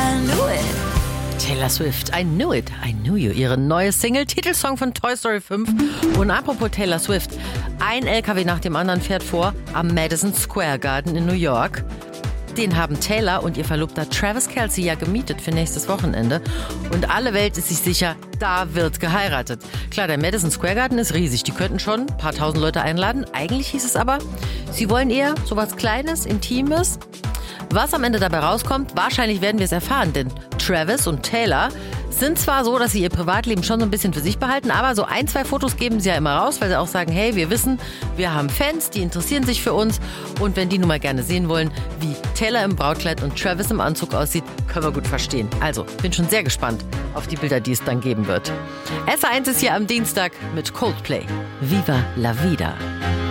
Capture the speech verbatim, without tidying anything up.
I knew it. Taylor Swift, I Knew It, I Knew You, ihre neue Single, Titelsong von Toy Story fünf. Und apropos Taylor Swift, ein L K W nach dem anderen fährt vor am Madison Square Garden in New York. Den haben Taylor und ihr Verlobter Travis Kelce ja gemietet für nächstes Wochenende. Und alle Welt ist sich sicher, da wird geheiratet. Klar, der Madison Square Garden ist riesig. Die könnten schon ein paar tausend Leute einladen. Eigentlich hieß es aber, sie wollen eher sowas Kleines, Intimes. Was am Ende dabei rauskommt, wahrscheinlich werden wir es erfahren. Denn Travis und Taylor sind zwar so, dass sie ihr Privatleben schon so ein bisschen für sich behalten, aber so ein, zwei Fotos geben sie ja immer raus, weil sie auch sagen, hey, wir wissen, wir haben Fans, die interessieren sich für uns. Und wenn die nun mal gerne sehen wollen, wie Taylor im Brautkleid und Travis im Anzug aussieht, können wir gut verstehen. Also, bin schon sehr gespannt auf die Bilder, die es dann geben wird. S eins ist hier am Dienstag mit Coldplay. Viva la vida.